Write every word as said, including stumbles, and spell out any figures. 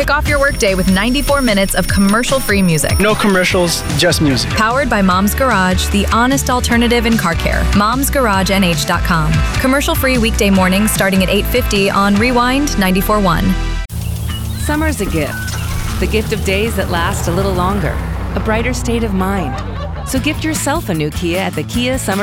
Kick off your workday with ninety-four minutes of commercial-free music. No commercials, just music. Powered by Mom's Garage, the honest alternative in car care. moms garage n h dot com. Commercial-free weekday mornings starting at eight fifty on Rewind ninety-four point one. Summer's a gift. The gift of days that last a little longer. A brighter state of mind. So gift yourself a new Kia at the Kia Summer